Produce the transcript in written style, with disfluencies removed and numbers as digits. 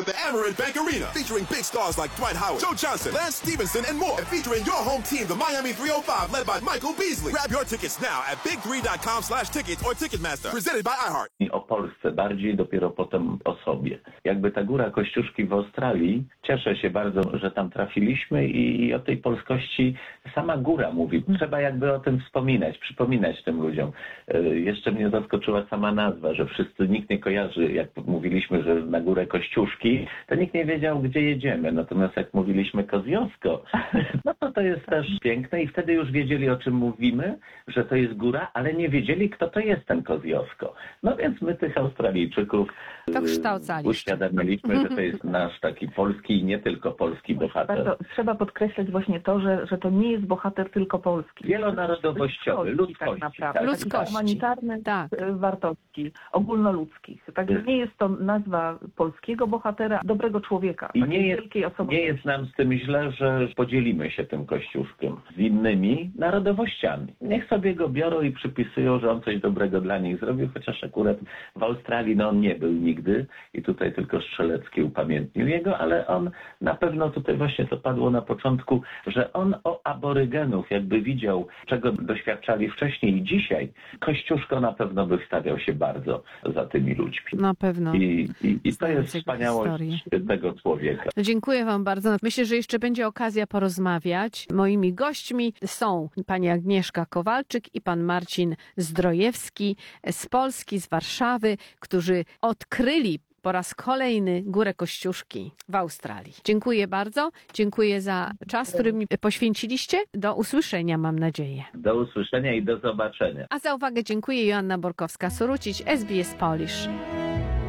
at the Amerant Bank Arena, featuring big stars like Dwight Howard, Joe Johnson, Lance Stevenson, and more. And featuring your home team, the Miami 305, led by Michael Beasley. Grab your tickets now at big3.com/tickets or Ticketmaster. Presented by iHeart. I o Polsce bardziej, dopiero potem o sobie. Jakby ta Góra Kościuszki w Australii, cieszę się bardzo, że tam trafiliśmy i o tej polskości sama góra mówi. Trzeba jakby o tym wspominać, przypominać tym ludziom. Jeszcze mnie zaskoczyła sama nazwa, że nikt nie kojarzy, jak mówiliśmy, że na Górę Kościuszki, to nikt nie wiedział, gdzie jedziemy. Natomiast jak mówiliśmy Koziosko, no to jest też piękne i wtedy już wiedzieli, o czym mówimy, że to jest góra, ale nie wiedzieli, kto to jest ten Koziosko. No więc my tych Australijczyków uświadamiliśmy, że to jest nasz taki polski i nie tylko polski bohater. Bardzo, trzeba podkreślać właśnie to, że to nie jest bohater tylko polski. Wielonarodowościowy, ludzkości. Tak naprawdę. Tak. Ludzkości. Humanitarnych wartości, ogólnoludzkich. Także nie jest to nazwa polskiego bohatera, dobrego człowieka. I nie jest nam z tym źle, że podzielimy się tym Kościuszkiem z innymi narodowościami. Niech sobie go biorą i przypisują, że on coś dobrego dla nich zrobił, chociaż akurat w Australii on nie był nigdy i tutaj tylko Strzelecki upamiętnił jego, ale on na pewno tutaj właśnie to padło na początku, że on o aborygenów jakby widział, czego doświadczali wcześniej i dzisiaj, Kościuszko na pewno by wstawiał się bardzo za tymi ludźmi. Na pewno. I to jest wspaniałość tego człowieka. No, dziękuję wam bardzo. Myślę, że jeszcze będzie okazja porozmawiać. Moimi gośćmi są pani Agnieszka Kowalczyk i pan Marcin Zdrojewski z Polski, z Warszawy, którzy odkryli po raz kolejny Górę Kościuszki w Australii. Dziękuję bardzo. Dziękuję za czas, który mi poświęciliście. Do usłyszenia, mam nadzieję. Do usłyszenia i do zobaczenia. A za uwagę dziękuję. Joanna Borkowska-Sorucić, SBS Polish.